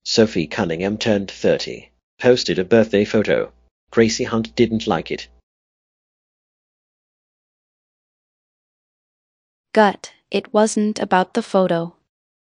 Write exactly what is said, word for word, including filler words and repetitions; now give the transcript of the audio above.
Sophie Cunningham turned thirty. Posted a birthday photo. Gracie Hunt didn't like it. Gut, it wasn't about the photo.